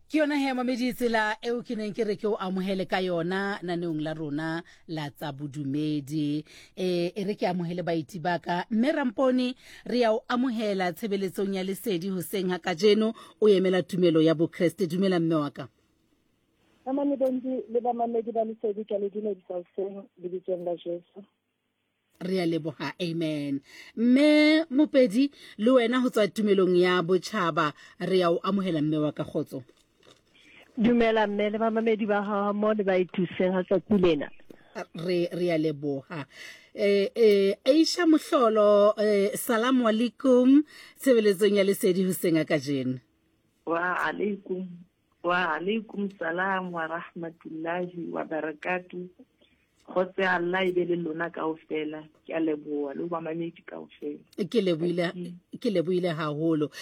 Ke yona he mamedi tsela eo ke neng ke re ke o amohele ka yona naneong la rona la tsa bodumedi e re ke amohele baiti ba ka mme Ramponi re ya o amohela tshebeletsong ya lesedi hoseng ha kajeno o emela tumelo ya bokreste. Dumela mme wa ka. Amane bondi le ba mamedi ba lesedi ka le dumedisa hoseng le bitsong la Jesu. Re a leboha, amen. Mme Mopedi le wena ho tswa tumelong ya botjhaba re ya o amohela mme wa ka Kgotso. Dumela mme le ba mamedi ba ha mo le ba ithuseng ha tsatsi lena. Re a leboha. Aisha Mohlolo, salamu alaikum, tshebeletsong ya lesedi hoseng a kajeno. Wa alaikum salam wa rahmatullahi wa barakatuh. Khotse Allah be le lona kaofela ke a leboha le ba mamedi kaofela. Ke lebohile haholo.